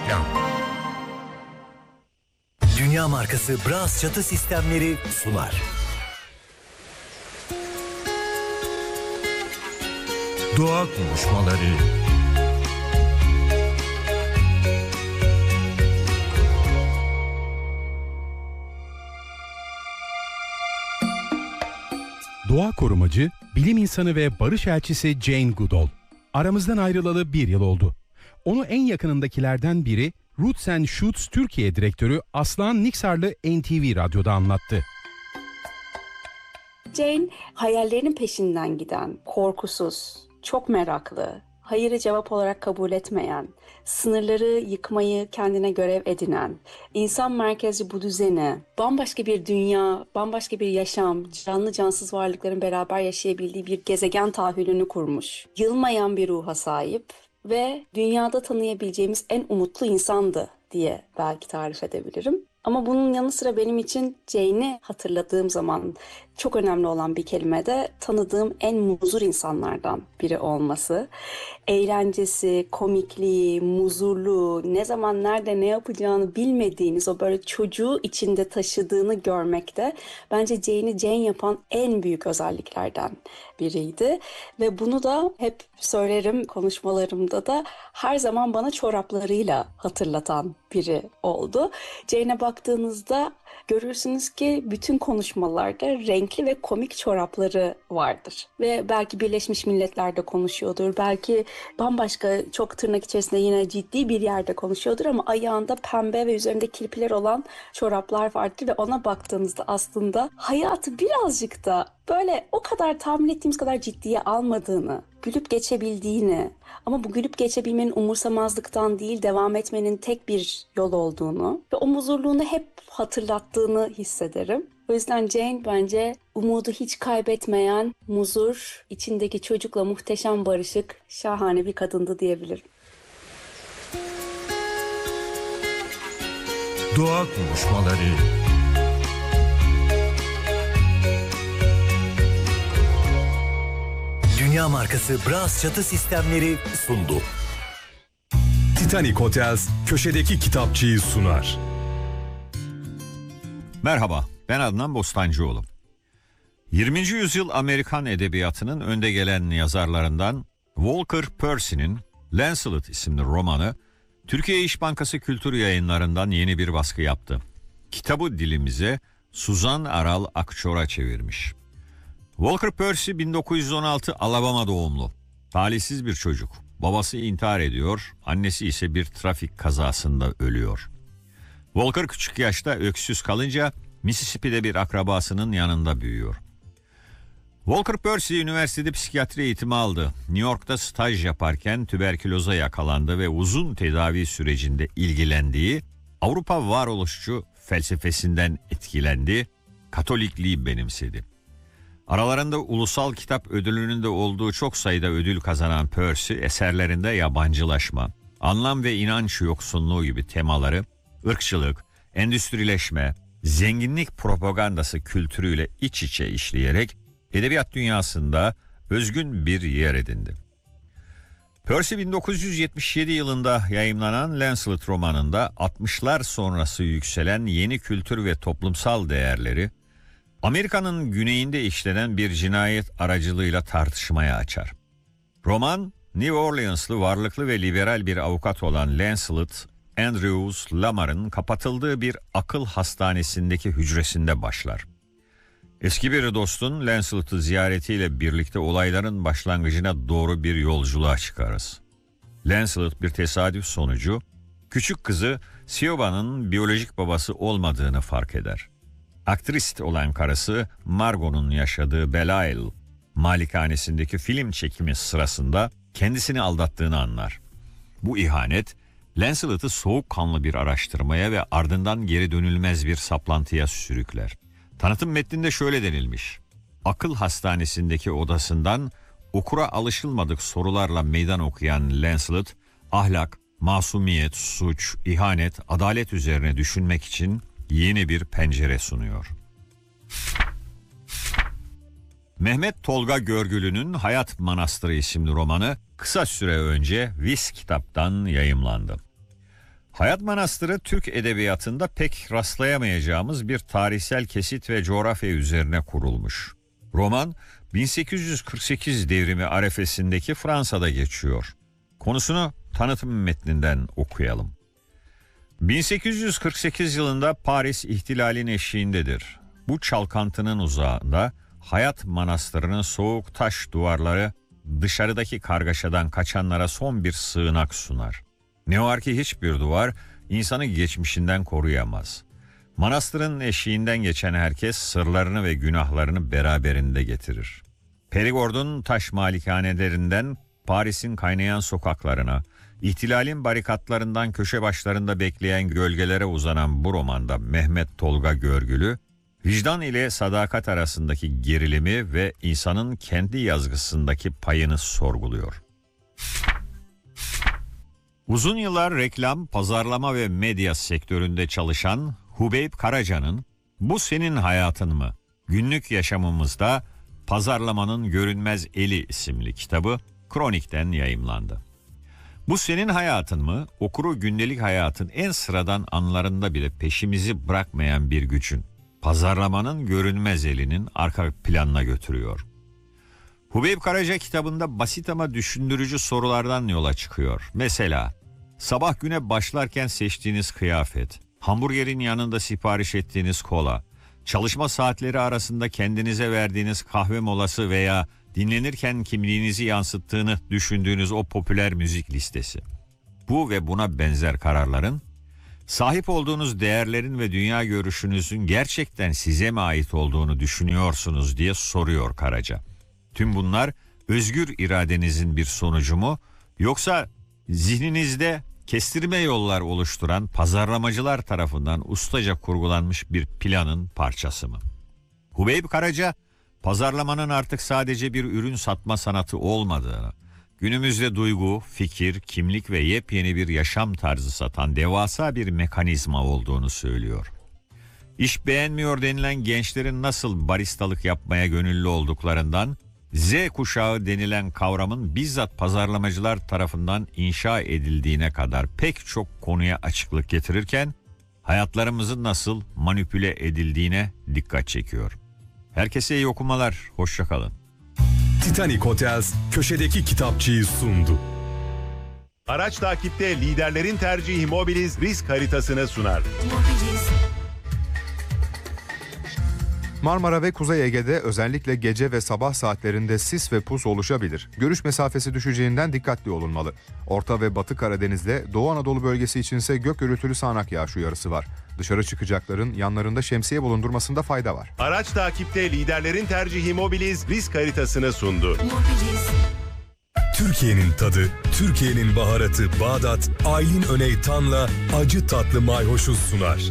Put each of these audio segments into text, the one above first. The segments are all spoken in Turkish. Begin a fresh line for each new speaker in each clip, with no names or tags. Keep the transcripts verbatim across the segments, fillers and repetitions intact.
Reklam. Dünya markası Bras çatı sistemleri sunar. Doğa konuşmaları.
Doğa korumacı, bilim insanı ve barış elçisi Jane Goodall. Aramızdan ayrılalı bir yıl oldu. Onu en yakınındakilerden biri Roots and Shoots Türkiye direktörü Aslan Niksarlı N T V Radyo'da anlattı.
Jane hayallerinin peşinden giden, korkusuz, çok meraklı, hayırı cevap olarak kabul etmeyen, sınırları yıkmayı kendine görev edinen, insan merkezli bu düzeni, bambaşka bir dünya, bambaşka bir yaşam, canlı cansız varlıkların beraber yaşayabildiği bir gezegen tahayyülünü kurmuş. Yılmayan bir ruha sahip ve dünyada tanıyabileceğimiz en umutlu insandı diye belki tarif edebilirim. Ama bunun yanı sıra benim için Jane'i hatırladığım zaman çok önemli olan bir kelime de tanıdığım en muzur insanlardan biri olması. Eğlencesi, komikliği, muzurluğu, ne zaman nerede ne yapacağını bilmediğiniz o böyle çocuğu içinde taşıdığını görmek de bence Jane'i Jane yapan en büyük özelliklerden biriydi. Ve bunu da hep söylerim konuşmalarımda da her zaman bana çoraplarıyla hatırlatan biri oldu. Jane'e baktığınızda görürsünüz ki bütün konuşmalarda renkli ve komik çorapları vardır. Ve belki Birleşmiş Milletler'de konuşuyordur, belki bambaşka çok tırnak içerisinde yine ciddi bir yerde konuşuyordur ama ayağında pembe ve üzerinde kirpiler olan çoraplar vardır ve ona baktığınızda aslında hayatı birazcık da böyle o kadar tahmin ettiğimiz kadar ciddiye almadığını, gülüp geçebildiğini ama bu gülüp geçebilmenin umursamazlıktan değil devam etmenin tek bir yol olduğunu ve o muzurluğunu hep hatırlattığını hissederim. O yüzden Jane bence umudu hiç kaybetmeyen, muzur, içindeki çocukla muhteşem barışık, şahane bir kadındı diyebilirim.
Doğa konuşmaları. Dünya markası Bras çatı sistemleri sundu.
Titanic Hotels köşedeki kitapçıyı sunar.
Merhaba, ben Adnan Bostancıoğlu. yirminci yüzyıl Amerikan edebiyatının önde gelen yazarlarından Walker Percy'nin Lancelot isimli romanı Türkiye İş Bankası Kültür Yayınları'ndan yeni bir baskı yaptı. Kitabı dilimize Suzan Aral Akçor'a çevirmiş. Walker Percy bin dokuz yüz on altı Alabama doğumlu. Talihsiz bir çocuk. Babası intihar ediyor, annesi ise bir trafik kazasında ölüyor. Walker küçük yaşta öksüz kalınca Mississippi'de bir akrabasının yanında büyüyor. Walker Percy üniversitede psikiyatri eğitimi aldı. New York'ta staj yaparken tüberküloza yakalandı ve uzun tedavi sürecinde ilgilendiği Avrupa varoluşçu felsefesinden etkilendi, Katolikliği benimsedi. Aralarında ulusal kitap ödülünün de olduğu çok sayıda ödül kazanan Percy eserlerinde yabancılaşma, anlam ve inanç yoksunluğu gibi temaları, ırkçılık, endüstrileşme, zenginlik propagandası kültürüyle iç içe işleyerek edebiyat dünyasında özgün bir yer edindi. Percy bin dokuz yüz yetmiş yedi yılında yayımlanan Lancelot romanında altmışlar sonrası yükselen yeni kültür ve toplumsal değerleri, Amerika'nın güneyinde işlenen bir cinayet aracılığıyla tartışmaya açar. Roman, New Orleans'lı varlıklı ve liberal bir avukat olan Lancelot, Andrews Lamar'ın kapatıldığı bir akıl hastanesindeki hücresinde başlar. Eski bir dostun Lancelot'u ziyaretiyle birlikte olayların başlangıcına doğru bir yolculuğa çıkarız. Lancelot bir tesadüf sonucu küçük kızı Siobhan'ın biyolojik babası olmadığını fark eder. Aktrist olan karısı Margot'un yaşadığı Belle malikanesindeki film çekimi sırasında kendisini aldattığını anlar. Bu ihanet Lancelot'u soğukkanlı bir araştırmaya ve ardından geri dönülmez bir saplantıya sürükler. Tanıtım metninde şöyle denilmiş: akıl hastanesindeki odasından okura alışılmadık sorularla meydan okuyan Lancelot, ahlak, masumiyet, suç, ihanet, adalet üzerine düşünmek için yeni bir pencere sunuyor. Mehmet Tolga Görgülü'nün Hayat Manastırı isimli romanı kısa süre önce Viz Kitap'tan yayımlandı. Hayat Manastırı Türk edebiyatında pek rastlayamayacağımız bir tarihsel kesit ve coğrafya üzerine kurulmuş. Roman bin sekiz yüz kırk sekiz devrimi arefesindeki Fransa'da geçiyor. Konusunu tanıtım metninden okuyalım. bin sekiz yüz kırk sekiz yılında Paris ihtilalin eşiğindedir. Bu çalkantının uzağında Hayat Manastırı'nın soğuk taş duvarları dışarıdaki kargaşadan kaçanlara son bir sığınak sunar. Ne var ki hiçbir duvar insanı geçmişinden koruyamaz. Manastırın eşiğinden geçen herkes sırlarını ve günahlarını beraberinde getirir. Perigord'un taş malikanelerinden Paris'in kaynayan sokaklarına, ihtilalin barikatlarından köşe başlarında bekleyen gölgelere uzanan bu romanda Mehmet Tolga Görgülü, vicdan ile sadakat arasındaki gerilimi ve insanın kendi yazgısındaki payını sorguluyor. Uzun yıllar reklam, pazarlama ve medya sektöründe çalışan Hubeyb Karaca'nın "Bu Senin Hayatın Mı? Günlük Yaşamımızda Pazarlamanın Görünmez Eli" isimli kitabı Kronik'ten yayımlandı. Bu senin hayatın mı? Okuru gündelik hayatın en sıradan anlarında bile peşimizi bırakmayan bir gücün, pazarlamanın görünmez elinin arka planına götürüyor. Hubeyb Karaca kitabında basit ama düşündürücü sorulardan yola çıkıyor. Mesela, sabah güne başlarken seçtiğiniz kıyafet, hamburgerin yanında sipariş ettiğiniz kola, çalışma saatleri arasında kendinize verdiğiniz kahve molası veya dinlenirken kimliğinizi yansıttığını düşündüğünüz o popüler müzik listesi. Bu ve buna benzer kararların, sahip olduğunuz değerlerin ve dünya görüşünüzün gerçekten size mi ait olduğunu düşünüyorsunuz diye soruyor Karaca. Tüm bunlar özgür iradenizin bir sonucu mu, yoksa zihninizde kestirme yollar oluşturan pazarlamacılar tarafından ustaca kurgulanmış bir planın parçası mı? Hubeyb Karaca, pazarlamanın artık sadece bir ürün satma sanatı olmadığını, günümüzde duygu, fikir, kimlik ve yepyeni bir yaşam tarzı satan devasa bir mekanizma olduğunu söylüyor. İş beğenmiyor denilen gençlerin nasıl baristalık yapmaya gönüllü olduklarından, Z kuşağı denilen kavramın bizzat pazarlamacılar tarafından inşa edildiğine kadar pek çok konuya açıklık getirirken, hayatlarımızın nasıl manipüle edildiğine dikkat çekiyor. Herkese iyi okumalar, hoşça kalın.
Titanic Hotels köşedeki kitapçıyı sundu.
Araç takipte liderlerin tercihi Mobiliz risk haritasını sunar.
Marmara ve Kuzey Ege'de özellikle gece ve sabah saatlerinde sis ve pus oluşabilir. Görüş mesafesi düşeceğinden dikkatli olunmalı. Orta ve Batı Karadeniz'de, Doğu Anadolu bölgesi içinse gök gürültülü sağanak yağış uyarısı var. Dışarı çıkacakların yanlarında şemsiye bulundurmasında fayda var.
Araç takipte liderlerin tercihi Mobiliz risk haritasını sundu.
Türkiye'nin tadı, Türkiye'nin baharatı Bağdat, Aylin Öney Tan'la acı tatlı mayhoşu sunar.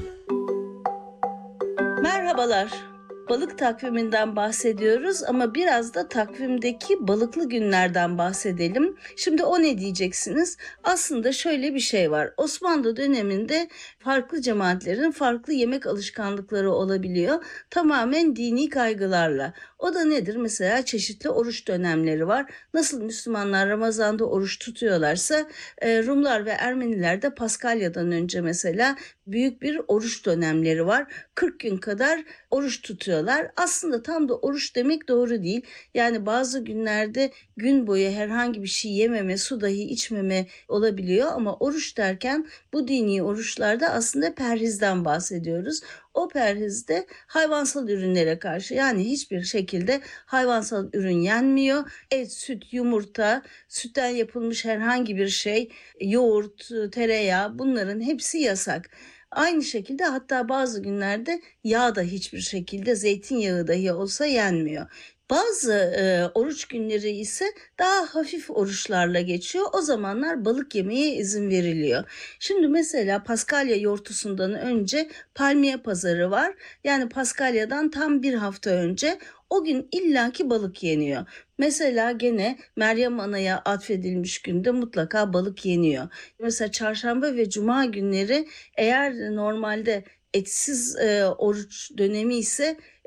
Merhabalar. Balık takviminden bahsediyoruz ama biraz da takvimdeki balıklı günlerden bahsedelim. Şimdi o ne diyeceksiniz? Aslında şöyle bir şey var. Osmanlı döneminde farklı cemaatlerin farklı yemek alışkanlıkları olabiliyor. Tamamen dini kaygılarla. O da nedir? Mesela çeşitli oruç dönemleri var. Nasıl Müslümanlar Ramazan'da oruç tutuyorlarsa Rumlar ve Ermeniler de Paskalya'dan önce mesela büyük bir oruç dönemleri var. kırk gün kadar oruç tutuyorlar. Aslında tam da oruç demek doğru değil. Yani bazı günlerde gün boyu herhangi bir şey yememe, su dahi içmeme olabiliyor ama oruç derken bu dini oruçlarda aslında perhizden bahsediyoruz. O perhizde hayvansal ürünlere karşı, yani hiçbir şekilde hayvansal ürün yenmiyor. Et, süt, yumurta, sütten yapılmış herhangi bir şey, yoğurt, tereyağı, bunların hepsi yasak. Aynı şekilde hatta bazı günlerde yağ da hiçbir şekilde, zeytinyağı dahi olsa yenmiyor. Bazı e, oruç günleri ise daha hafif oruçlarla geçiyor. O zamanlar balık yemeye izin veriliyor. Şimdi mesela Paskalya yortusundan önce Palmiye Pazarı var. Yani Paskalya'dan tam bir hafta önce o gün illaki balık yeniyor. Mesela gene Meryem Ana'ya atfedilmiş günde mutlaka balık yeniyor. Mesela çarşamba ve cuma günleri eğer normalde etsiz e, oruç dönemi ise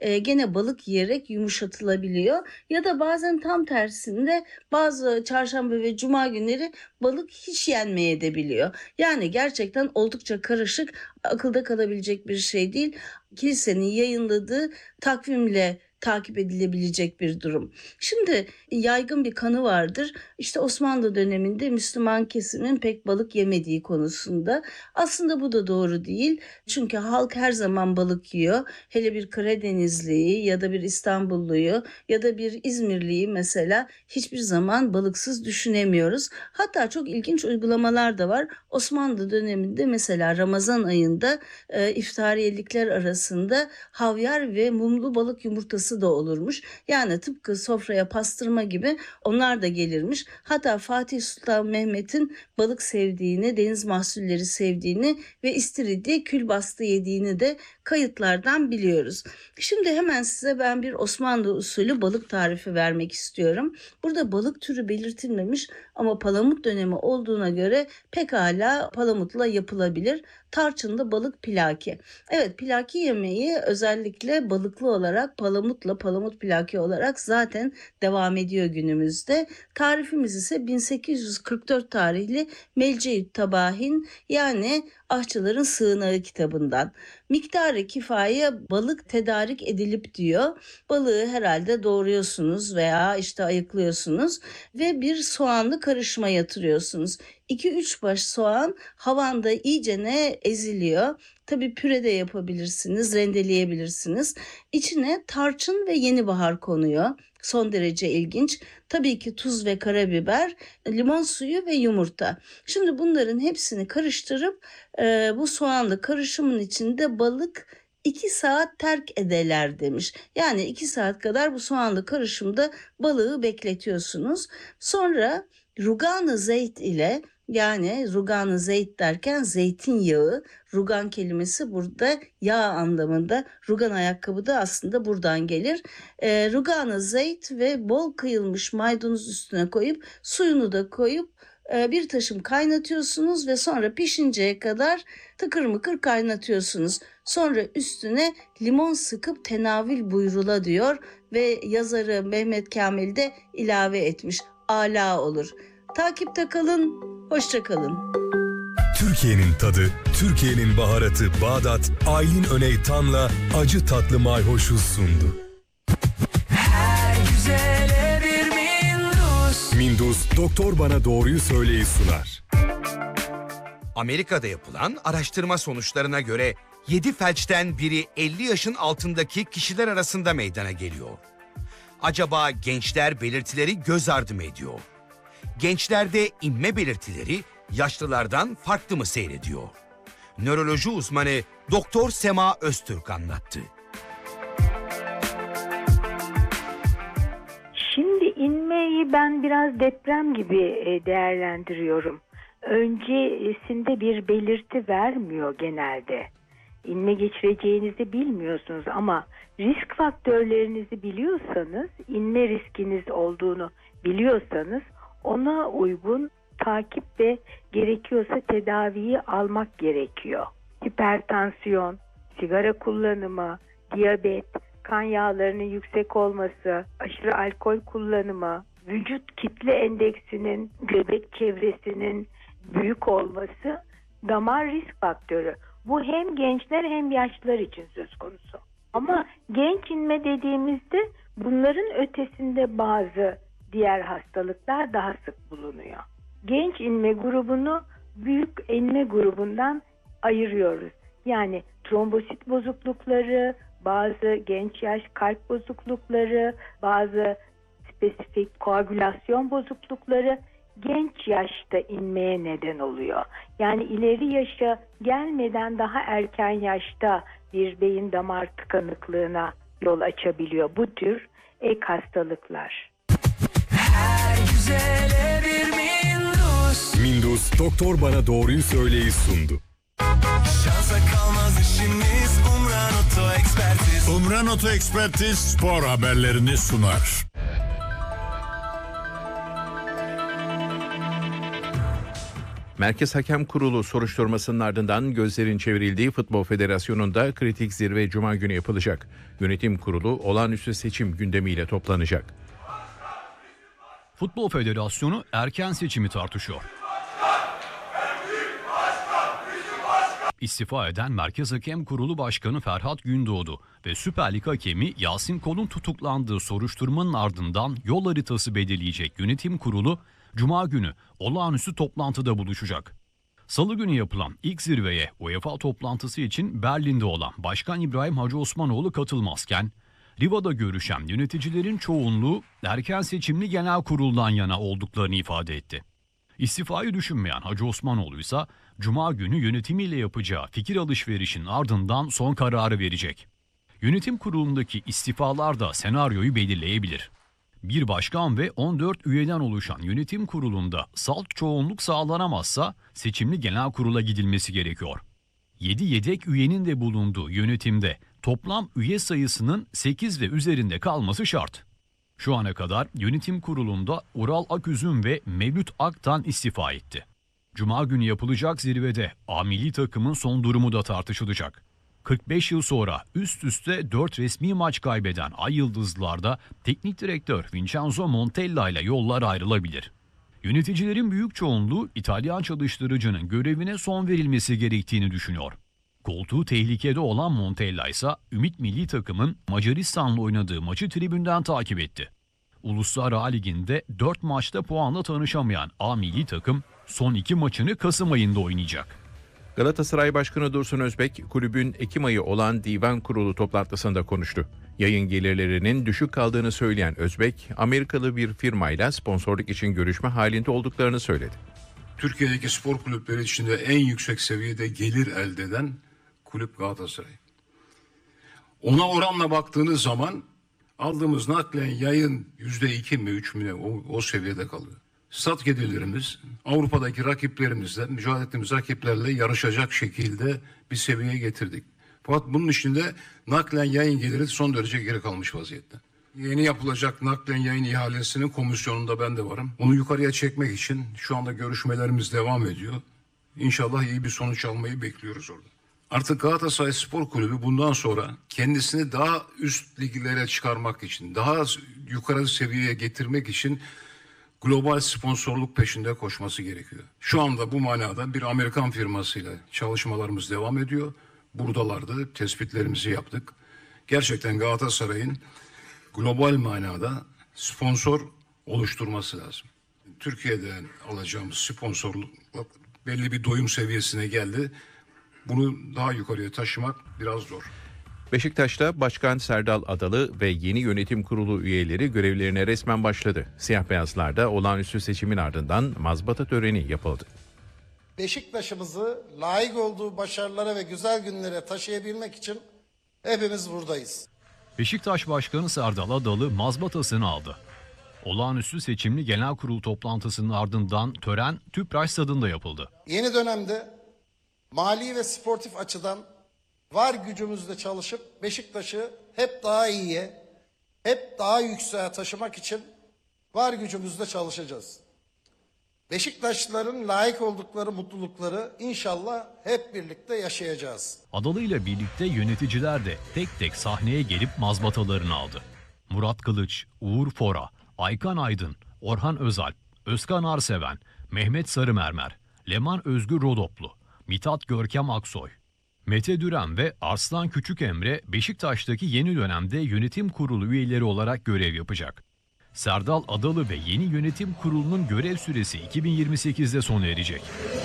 e, gene balık yiyerek yumuşatılabiliyor. Ya da bazen tam tersinde bazı çarşamba ve cuma günleri balık hiç yenmeye de biliyor. Yani gerçekten oldukça karışık, akılda kalabilecek bir şey değil. Kilisenin yayınladığı takvimle takip edilebilecek bir durum. Şimdi yaygın bir kanı vardır. İşte Osmanlı döneminde Müslüman kesimin pek balık yemediği konusunda. Aslında bu da doğru değil. Çünkü halk her zaman balık yiyor. Hele bir Karadenizliyi ya da bir İstanbulluyu ya da bir İzmirliyi mesela hiçbir zaman balıksız düşünemiyoruz. Hatta çok ilginç uygulamalar da var. Osmanlı döneminde mesela Ramazan ayında e, iftariyelikler arasında havyar ve mumlu balık yumurtası da olurmuş. Yani tıpkı sofraya pastırma gibi onlar da gelirmiş. Hatta Fatih Sultan Mehmet'in balık sevdiğini, deniz mahsulleri sevdiğini ve istiridye külbastı yediğini de kayıtlardan biliyoruz. Şimdi hemen size ben bir Osmanlı usulü balık tarifi vermek istiyorum. Burada balık türü belirtilmemiş ama palamut dönemi olduğuna göre pekala palamutla yapılabilir. Tarçınlı balık pilaki. Evet, pilaki yemeği özellikle balıklı olarak palamutla palamut pilaki olarak zaten devam ediyor günümüzde. Tarifimiz ise bin sekiz yüz kırk dört tarihli Melceü't Tabahin yani Aşçıların Sığınağı kitabından. Miktarı kifaye balık tedarik edilip diyor. Balığı herhalde doğruyorsunuz veya işte ayıklıyorsunuz ve bir soğanlı karışıma yatırıyorsunuz. iki üç baş soğan havanda iyicene eziliyor. Tabii püre de yapabilirsiniz, rendeleyebilirsiniz. İçine tarçın ve yeni bahar konuyor. Son derece ilginç. Tabii ki tuz ve karabiber, limon suyu ve yumurta. Şimdi bunların hepsini karıştırıp e, bu soğanlı karışımın içinde balık iki saat terk ederler demiş. Yani iki saat kadar bu soğanlı karışımda balığı bekletiyorsunuz. Sonra rugan-ı zeyt ile yani rugan-ı zeyt derken zeytinyağı, rugan kelimesi burada yağ anlamında. Rugan ayakkabı da aslında buradan gelir. E, rugan-ı zeyt ve bol kıyılmış maydanoz üstüne koyup suyunu da koyup e, bir taşım kaynatıyorsunuz ve sonra pişinceye kadar tıkır mıkır kaynatıyorsunuz. Sonra üstüne limon sıkıp tenavül buyrula diyor ve yazarı Mehmet Kamil de ilave etmiş. Ala olur. Takipte kalın, hoşça kalın.
Türkiye'nin tadı, Türkiye'nin baharatı Bağdat, Aylin Öney Tan'la acı tatlı mayhoşuz sundu.
Her güzele bir Mindus.
Mindus, Doktor Bana Doğruyu Söyleyi sunar.
Amerika'da yapılan araştırma sonuçlarına göre yedi felçten biri elli yaşın altındaki kişiler arasında meydana geliyor. Acaba gençler belirtileri göz ardı mı ediyor? Gençlerde inme belirtileri yaşlılardan farklı mı seyrediyor? Nöroloji uzmanı Doktor Sema Öztürk anlattı.
Şimdi inmeyi ben biraz deprem gibi değerlendiriyorum. Öncesinde bir belirti vermiyor genelde. İnme geçireceğinizi bilmiyorsunuz ama risk faktörlerinizi biliyorsanız, inme riskiniz olduğunu biliyorsanız ona uygun takip ve gerekiyorsa tedaviyi almak gerekiyor. Hipertansiyon, sigara kullanımı, diyabet, kan yağlarının yüksek olması, aşırı alkol kullanımı, vücut kitle endeksinin, göbek çevresinin büyük olması damar risk faktörü. Bu hem gençler hem yaşlılar için söz konusu. Ama genç inme dediğimizde bunların ötesinde bazı diğer hastalıklar daha sık bulunuyor. Genç inme grubunu büyük inme grubundan ayırıyoruz. Yani trombosit bozuklukları, bazı genç yaş kalp bozuklukları, bazı spesifik koagülasyon bozuklukları genç yaşta inmeye neden oluyor. Yani ileri yaşa gelmeden daha erken yaşta bir beyin damar tıkanıklığına yol açabiliyor bu tür ek hastalıklar.
Her güzele bir Mindus.
Mindus, Doktor Bana Doğruyu Söyleyi sundu.
Şansa kalmaz işimiz Umran Oto Ekspertiz.
Umran Oto Ekspertiz spor haberlerini sunar.
Merkez Hakem Kurulu soruşturmasının ardından gözlerin çevrildiği Futbol Federasyonu'nda kritik zirve Cuma günü yapılacak. Yönetim Kurulu olağanüstü seçim gündemiyle toplanacak.
Futbol Federasyonu erken seçimi tartışıyor. İstifa eden Merkez Hakem Kurulu Başkanı Ferhat Gündoğdu ve Süper Lig hakemi Yasin Kol'un tutuklandığı soruşturmanın ardından yol haritası belirleyecek yönetim kurulu Cuma günü olağanüstü toplantıda buluşacak. Salı günü yapılan ilk zirveye UEFA toplantısı için Berlin'de olan Başkan İbrahim Hacı Osmanoğlu katılmazken, Riva'da görüşen yöneticilerin çoğunluğu erken seçimli genel kuruldan yana olduklarını ifade etti. İstifayı düşünmeyen Hacı Osmanoğlu ise Cuma günü yönetimiyle yapacağı fikir alışverişinin ardından son kararı verecek. Yönetim kurulundaki istifalar da senaryoyu belirleyebilir. Bir başkan ve on dört üyeden oluşan yönetim kurulunda salt çoğunluk sağlanamazsa seçimli genel kurula gidilmesi gerekiyor. yedi yedek üyenin de bulunduğu yönetimde toplam üye sayısının sekiz ve üzerinde kalması şart. Şu ana kadar yönetim kurulunda Ural Aküzüm ve Mevlüt Aktan istifa etti. Cuma günü yapılacak zirvede A milli takımın son durumu da tartışılacak. kırk beş yıl sonra üst üste dört resmi maç kaybeden Ay Yıldızlılar'da teknik direktör Vincenzo Montella ile yollar ayrılabilir. Yöneticilerin büyük çoğunluğu İtalyan çalıştırıcının görevine son verilmesi gerektiğini düşünüyor. Koltuğu tehlikede olan Montella ise Ümit milli takımın Macaristan'la oynadığı maçı tribünden takip etti. Uluslar A Ligi'nde dört maçta puanla tanışamayan A milli takım son iki maçını Kasım ayında oynayacak.
Galatasaray Başkanı Dursun Özbek, kulübün Ekim ayı olan divan kurulu toplantısında konuştu. Yayın gelirlerinin düşük kaldığını söyleyen Özbek, Amerikalı bir firmayla sponsorluk için görüşme halinde olduklarını söyledi.
Türkiye'deki spor kulüpleri içinde en yüksek seviyede gelir elde eden kulüp Galatasaray. Ona oranla baktığınız zaman aldığımız naklen yayın yüzde iki mi üç mi o, o seviyede kalıyor. Stat gelirlerimiz Avrupa'daki rakiplerimizle, mücadele ettiğimiz rakiplerle yarışacak şekilde bir seviyeye getirdik. Fakat bunun içinde naklen yayın geliri son derece geri kalmış vaziyette. Yeni yapılacak naklen yayın ihalesinin komisyonunda ben de varım. Onu yukarıya çekmek için şu anda görüşmelerimiz devam ediyor. İnşallah iyi bir sonuç almayı bekliyoruz orada. Artık Galatasaray Spor Kulübü bundan sonra kendisini daha üst liglere çıkarmak için, daha yukarı seviyeye getirmek için global sponsorluk peşinde koşması gerekiyor. Şu anda bu manada bir Amerikan firmasıyla çalışmalarımız devam ediyor. Buradalardı, tespitlerimizi yaptık. Gerçekten Galatasaray'ın global manada sponsor oluşturması lazım. Türkiye'den alacağımız sponsorluk belli bir doyum seviyesine geldi. Bunu daha yukarıya taşımak biraz zor.
Beşiktaş'ta Başkan Serdal Adalı ve yeni yönetim kurulu üyeleri görevlerine resmen başladı. Siyah beyazlarda olağanüstü seçimin ardından mazbata töreni yapıldı.
Beşiktaş'ımızı layık olduğu başarılara ve güzel günlere taşıyabilmek için hepimiz buradayız.
Beşiktaş Başkanı Serdal Adalı mazbatasını aldı. Olağanüstü seçimli genel kurul toplantısının ardından tören Tüpraş Stadı'nda yapıldı.
Yeni dönemde mali ve sportif açıdan var gücümüzle çalışıp Beşiktaş'ı hep daha iyiye, hep daha yükseğe taşımak için var gücümüzle çalışacağız. Beşiktaşlıların layık oldukları mutlulukları inşallah hep birlikte yaşayacağız.
Adalı ile birlikte yöneticiler de tek tek sahneye gelip mazbatalarını aldı. Murat Kılıç, Uğur Fora, Aykan Aydın, Orhan Özalp, Özkan Arseven, Mehmet Sarımermer, Leman Özgür Rodoplu, Mithat Görkem Aksoy, Mete Düren ve Arslan Küçükemre Beşiktaş'taki yeni dönemde yönetim kurulu üyeleri olarak görev yapacak. Serdal Adalı ve yeni yönetim kurulunun görev süresi iki bin yirmi sekizde sona erecek.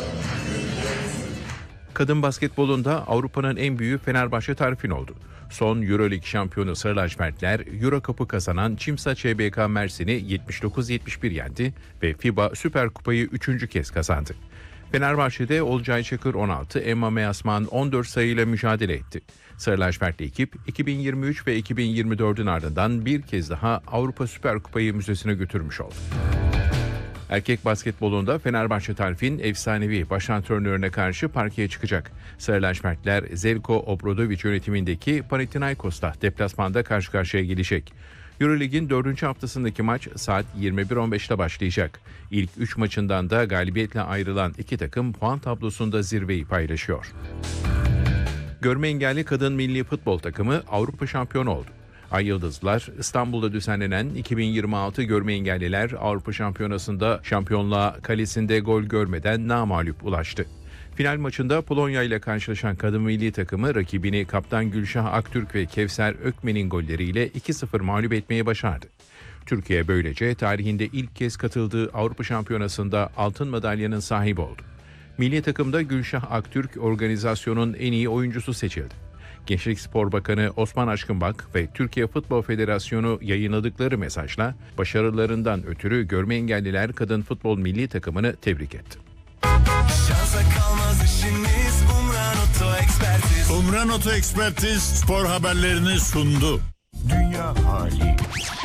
Kadın basketbolunda Avrupa'nın en büyüğü Fenerbahçe tarifin oldu. Son Euroleague şampiyonu Sarı Lacivertler Euro Cup'ı kazanan Çimsa Ç B K Mersin'i yetmiş dokuz yetmiş bir yendi ve FIBA Süper Kupayı üçüncü kez kazandı. Fenerbahçe'de Olcay Çakır on altı, Emma Measman on dört sayıyla mücadele etti. Sarı lacivertli ekip iki bin yirmi üç ve iki bin yirmi dördün ardından bir kez daha Avrupa Süper Kupayı müzesine götürmüş oldu. Erkek basketbolunda Fenerbahçe tarifin efsanevi baş antrenörüne karşı parkeye çıkacak. Sarı lacivertler Zeljko Obradović yönetimindeki Panathinaikos'ta deplasmanda karşı karşıya gelecek. Eurolig'in dördüncü haftasındaki maç saat yirmi bir on beşte başlayacak. İlk üç maçından da galibiyetle ayrılan iki takım puan tablosunda zirveyi paylaşıyor. Görme engelli kadın milli futbol takımı Avrupa şampiyonu oldu. Ay Yıldızlar, İstanbul'da düzenlenen iki bin yirmi altı Görme Engelliler Avrupa Şampiyonası'nda şampiyonluğa kalesinde gol görmeden namağlup ulaştı. Final maçında Polonya ile karşılaşan kadın milli takımı rakibini kaptan Gülşah Aktürk ve Kevser Ökmen'in golleriyle iki sıfır mağlup etmeyi başardı. Türkiye böylece tarihinde ilk kez katıldığı Avrupa Şampiyonası'nda altın madalyanın sahibi oldu. Milli takımda Gülşah Aktürk organizasyonun en iyi oyuncusu seçildi. Gençlik Spor Bakanı Osman Aşkınbak ve Türkiye Futbol Federasyonu yayınladıkları mesajla başarılarından ötürü Görme Engelliler Kadın Futbol Milli Takımını tebrik etti.
Şansa kalmaz işiniz Umran Oto Ekspertiz.
Umran Oto Ekspertiz spor haberlerini sundu.
Dünya hali.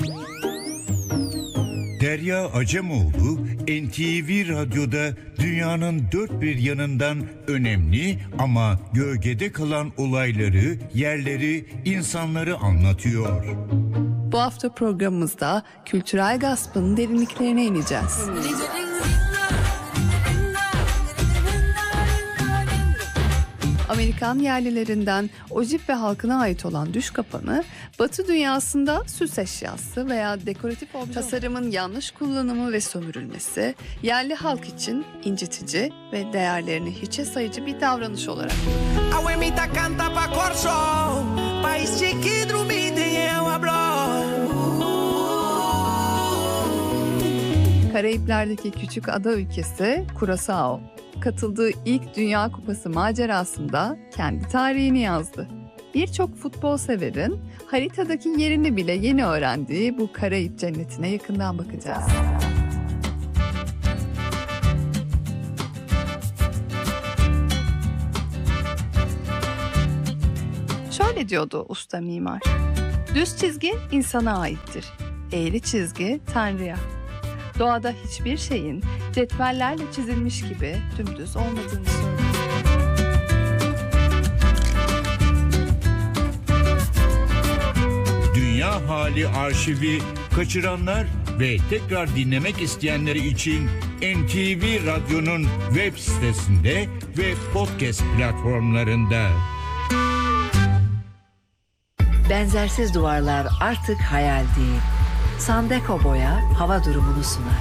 Derya Acemoğlu, N T V Radyo'da dünyanın dört bir yanından önemli ama gölgede kalan olayları, yerleri, insanları anlatıyor.
Bu hafta programımızda kültürel gaspın derinliklerine ineceğiz. Amerikan yerlilerinden ojip ve halkına ait olan düş kapanı, Batı dünyasında süs eşyası veya dekoratif obje tasarımın yanlış kullanımı ve sömürülmesi, yerli halk için incitici ve değerlerini hiçe sayıcı bir davranış olarak Karayipler'deki küçük ada ülkesi Curaçao, katıldığı ilk Dünya Kupası macerasında kendi tarihini yazdı. Birçok futbol severin haritadaki yerini bile yeni öğrendiği bu Karayip cennetine yakından bakacağız. Şöyle diyordu usta mimar: düz çizgi insana aittir, eğri çizgi Tanrı'ya. Doğada hiçbir şeyin cetvellerle çizilmiş gibi dümdüz olmadığını söylüyor.
Dünya Hali arşivi kaçıranlar ve tekrar dinlemek isteyenleri için N T V Radyo'nun web sitesinde ve podcast platformlarında.
Benzersiz duvarlar artık hayal değil. Sandeko Boya hava durumunu sunar.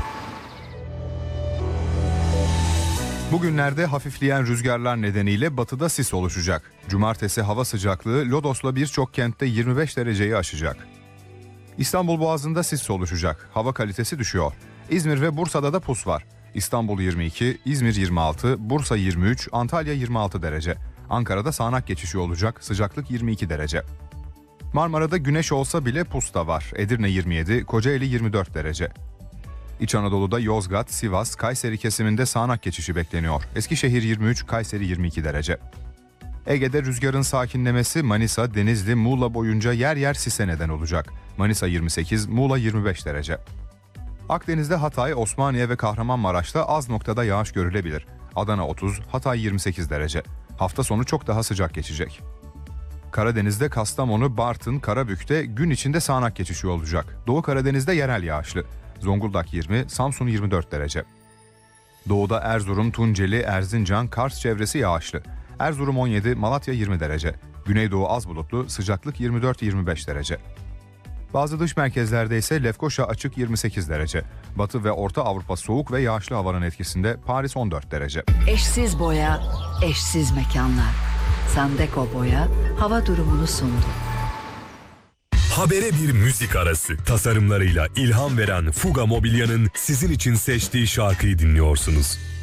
Bugünlerde hafifleyen rüzgarlar nedeniyle batıda sis oluşacak. Cumartesi hava sıcaklığı Lodos'la birçok kentte yirmi beş dereceyi aşacak. İstanbul Boğazı'nda sis oluşacak. Hava kalitesi düşüyor. İzmir ve Bursa'da da pus var. İstanbul yirmi iki, İzmir yirmi altı, Bursa yirmi üç, Antalya yirmi altı derece. Ankara'da sağanak geçişi olacak. Sıcaklık yirmi iki derece. Marmara'da güneş olsa bile pus da var. Edirne yirmi yedi, Kocaeli yirmi dört derece. İç Anadolu'da Yozgat, Sivas, Kayseri kesiminde sağanak geçişi bekleniyor. Eskişehir yirmi üç, Kayseri yirmi iki derece. Ege'de rüzgarın sakinlemesi Manisa, Denizli, Muğla boyunca yer yer sise neden olacak. Manisa yirmi sekiz, Muğla yirmi beş derece. Akdeniz'de Hatay, Osmaniye ve Kahramanmaraş'ta az noktada yağış görülebilir. Adana otuz, Hatay yirmi sekiz derece. Hafta sonu çok daha sıcak geçecek. Karadeniz'de Kastamonu, Bartın, Karabük'te gün içinde sağanak geçişi olacak. Doğu Karadeniz'de yerel yağışlı. Zonguldak yirmi, Samsun yirmi dört derece. Doğuda Erzurum, Tunceli, Erzincan, Kars çevresi yağışlı. Erzurum on yedi, Malatya yirmi derece. Güneydoğu az bulutlu, sıcaklık yirmi dört yirmi beş derece. Bazı dış merkezlerde ise Lefkoşa açık yirmi sekiz derece. Batı ve Orta Avrupa soğuk ve yağışlı havanın etkisinde Paris on dört derece.
Eşsiz boya, eşsiz mekanlar. Sandeko Boya hava durumunu sundu.
Habere bir müzik arası. Tasarımlarıyla ilham veren Fuga Mobilya'nın sizin için seçtiği şarkıyı dinliyorsunuz.